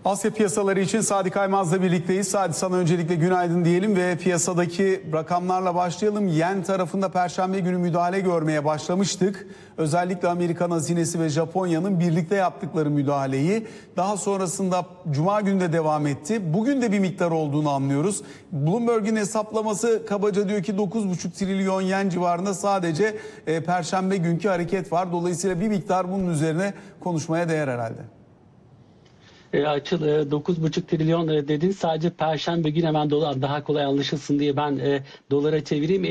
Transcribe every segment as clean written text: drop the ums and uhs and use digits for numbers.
Asya piyasaları için Sadi Kaymaz'la birlikteyiz. Sadi, sana öncelikle günaydın diyelim ve piyasadaki rakamlarla başlayalım. Yen tarafında Perşembe günü müdahale görmeye başlamıştık. Özellikle Amerikan hazinesi ve Japonya'nın birlikte yaptıkları müdahaleyi daha sonrasında Cuma günü de devam etti. Bugün de bir miktar olduğunu anlıyoruz. Bloomberg'in hesaplaması kabaca diyor ki 9,5 trilyon yen civarında sadece Perşembe günkü hareket var. Dolayısıyla bir miktar bunun üzerine konuşmaya değer herhalde. Açıl 9,5 trilyon dedin, sadece Perşembe günü, hemen dolar daha kolay anlaşılsın diye ben dolara çevireyim.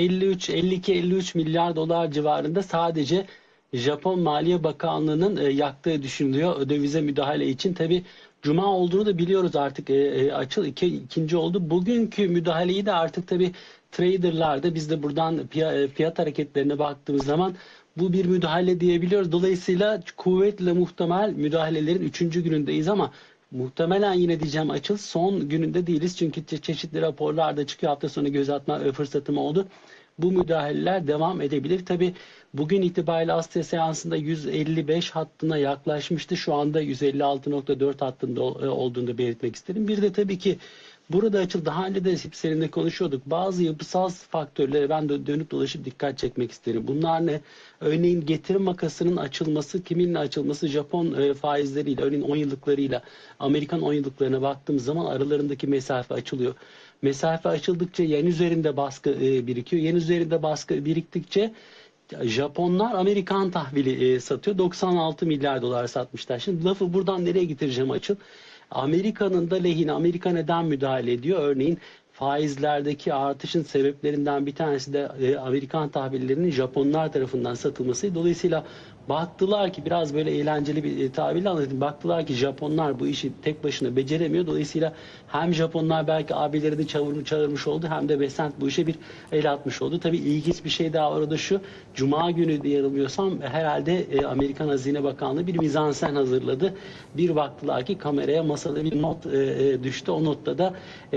52-53 milyar dolar civarında sadece Japon Maliye Bakanlığı'nın yaktığı düşünülüyor dövize müdahale için. Tabi Cuma olduğunu da biliyoruz artık. Açıl ikinci oldu. Bugünkü müdahaleyi de artık tabi traderlarda, biz de buradan fiyat hareketlerine baktığımız zaman bu bir müdahale diyebiliyoruz. Dolayısıyla kuvvetle muhtemel müdahalelerin 3. günündeyiz ama muhtemelen yine diyeceğim Açıl, son gününde değiliz. Çünkü çeşitli raporlarda çıkıyor. Hafta sonu göz atma fırsatım oldu. Bu müdahaleler devam edebilir. Tabi bugün itibariyle Asya seansında 155 hattına yaklaşmıştı. Şu anda 156,4 hattında olduğunu belirtmek isterim. Bir de tabii ki burada Açıl, daha önce de seninle konuşuyorduk. Bazı yapısal faktörlere ben de dönüp dolaşıp dikkat çekmek isterim. Bunlar ne? Örneğin getirim makasının açılması, kiminle açılması? Japon faizleriyle, örneğin 10 yıllıklarıyla Amerikan 10 yıllıklarına baktığımız zaman aralarındaki mesafe açılıyor. Mesafe açıldıkça yen üzerinde baskı birikiyor. Yen üzerinde baskı biriktikçe Japonlar Amerikan tahvili satıyor. 96 milyar dolar satmışlar. Şimdi lafı buradan nereye getireceğim Açıl? Amerika'nın da lehine, Amerika neden müdahale ediyor? Örneğin faizlerdeki artışın sebeplerinden bir tanesi de Amerikan tahvillerinin Japonlar tarafından satılması. Dolayısıyla baktılar ki, biraz böyle eğlenceli bir tabirle anlatayım. Baktılar ki Japonlar bu işi tek başına beceremiyor. Dolayısıyla hem Japonlar belki abilerini çağırmış oldu, hem de Besant bu işe bir el atmış oldu. Tabii ilginç bir şey daha var, o da şu. Cuma günü diye yanılmıyorsam herhalde Amerikan Hazine Bakanlığı bir mizansen hazırladı. Bir baktılar ki kameraya, masada bir not düştü. O notta da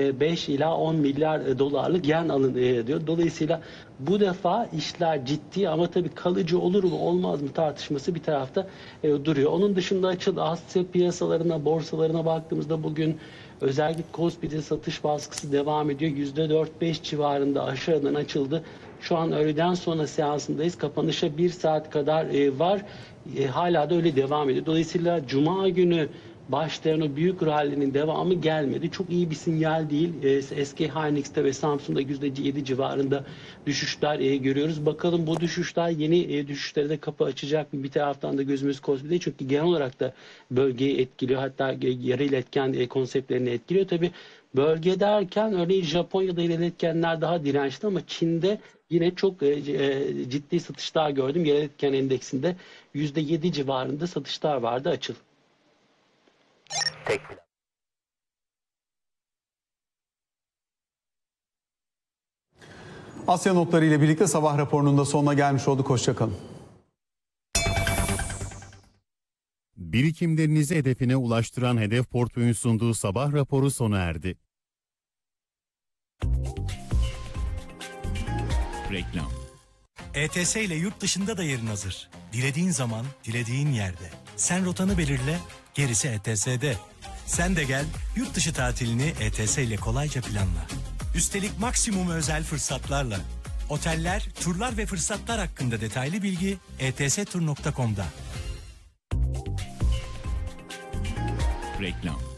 5 ila 10 milyar dolarlık yen alın diyor. Dolayısıyla bu defa işler ciddi ama tabii kalıcı olur mu olmaz mı tartışması bir tarafta duruyor. Onun dışında Açıl, Asya piyasalarına, borsalarına baktığımızda bugün özellikle Kospi'de satış baskısı devam ediyor. %4-5 civarında aşağıdan açıldı. Şu an öğleden sonra seansındayız. Kapanışa 1 saat kadar var. Hala da öyle devam ediyor. Dolayısıyla Cuma günü başlayan o büyük rallinin devamı gelmedi. Çok iyi bir sinyal değil. SK Hynix'te ve Samsung'da %7 civarında düşüşler görüyoruz. Bakalım bu düşüşler yeni düşüşlere de kapı açacak mı? Bir taraftan da gözümüz Kospi'de, çünkü genel olarak da bölgeyi etkiliyor. Hatta yarı iletken konseptlerini etkiliyor. Tabii bölge derken örneğin Japonya'da iletkenler daha dirençli ama Çin'de yine çok ciddi satışlar gördüm. Yarı iletken endeksinde %7 civarında satışlar vardı Açıl. Asya notları ile birlikte sabah raporunun da sonuna gelmiş olduk. Hoşça kalın. Birikimlerinizi hedefine ulaştıran Hedef Portföy'ün sunduğu sabah raporu sona erdi. Reklam. ETS ile yurt dışında da yerin hazır. Dilediğin zaman, dilediğin yerde. Sen rotanı belirle, gerisi ETS'de. Sen de gel, yurt dışı tatilini ETS ile kolayca planla. Üstelik maksimum özel fırsatlarla. Oteller, turlar ve fırsatlar hakkında detaylı bilgi etstur.com'da. Reklam.